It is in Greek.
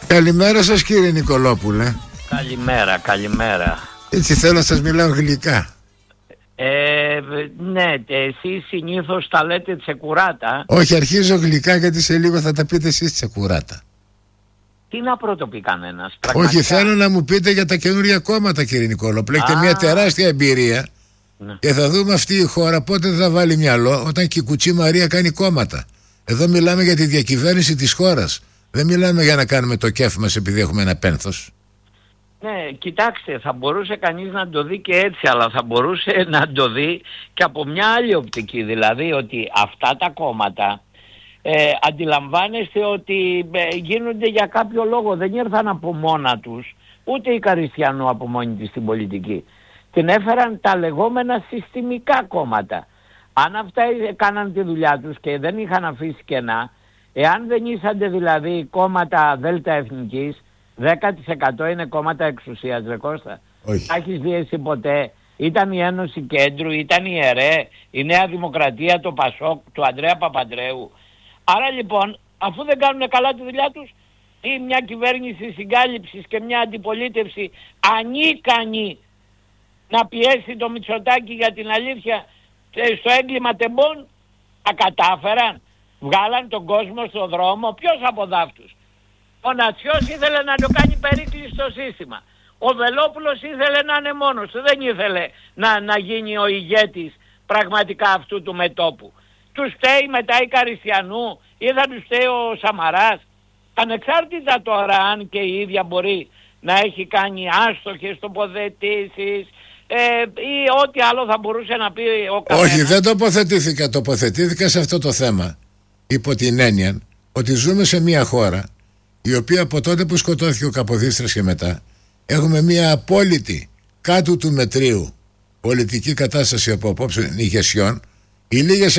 Καλημέρα σας κύριε Νικολόπουλε. Καλημέρα. Έτσι θέλω να σας μιλάω γλυκά. Ναι, εσείς συνήθως τα λέτε τσεκουράτα. Όχι, αρχίζω γλυκά γιατί σε λίγο θα τα πείτε εσείς τσεκουράτα. Τι να πρωτοπεί κανένας, πραγματικά. Όχι, θέλω να μου πείτε για τα καινούργια κόμματα κύριε Νικολόπουλε. Έχετε μια τεράστια εμπειρία. Ναι. Και θα δούμε αυτή η χώρα πότε θα βάλει μυαλό, όταν και η Κουτσή Μαρία κάνει κόμματα. Εδώ μιλάμε για τη διακυβέρνηση της χώρας. Δεν μιλάμε για να κάνουμε το κέφι μας επειδή έχουμε ένα πένθος. Ναι, κοιτάξτε, θα μπορούσε κανείς να το δει και έτσι, αλλά θα μπορούσε να το δει και από μια άλλη οπτική. Δηλαδή ότι αυτά τα κόμματα αντιλαμβάνεστε ότι γίνονται για κάποιο λόγο. Δεν ήρθαν από μόνα τους, ούτε η Καριστιανού από μόνη της στην πολιτική. Την έφεραν τα λεγόμενα συστημικά κόμματα. Αν αυτά έκαναν τη δουλειά τους και δεν είχαν αφήσει κενά, εάν δεν ήσαντε δηλαδή κόμματα Δέλτα Εθνικής, 10% είναι κόμματα εξουσίας, ρε Κώστα. Όχι. Έχεις δει εσύ ποτέ? Ήταν η Ένωση Κέντρου, ήταν η ΕΡΕ, η Νέα Δημοκρατία, το Πασόκ, του Ανδρέα Παπαντρέου. Άρα λοιπόν, αφού δεν κάνουν καλά τη δουλειά τους, ή μια κυβέρνηση συγκάλυψης και μια αντιπολίτευση ανίκανη να πιέσει το Μητσοτάκη για την αλήθεια στο έγκλημα τεμπών, ακατάφεραν. Βγάλαν τον κόσμο στο δρόμο. Ποιος από δάφτους? Ο Νατσιός ήθελε να το κάνει περίκλειστο στο σύστημα. Ο Βελόπουλος ήθελε να είναι μόνος του. Δεν ήθελε να γίνει ο ηγέτης πραγματικά αυτού του μετώπου. Τους φταίει μετά η Καριστιανού ή θα τους φταίει ο Σαμαράς? Ανεξάρτητα τώρα αν και η ίδια μπορεί να έχει κάνει άστοχες τοποθετήσεις ή ό,τι άλλο θα μπορούσε να πει ο καθένας. Όχι, δεν τοποθετήθηκα. Τοποθετήθηκα σε αυτό το θέμα υπό την έννοια ότι ζούμε σε μια χώρα η οποία από τότε που σκοτώθηκε ο Καποδίστρας και μετά έχουμε μια απόλυτη κάτω του μετρίου πολιτική κατάσταση από απόψε ηγεσιών. Οι λίγες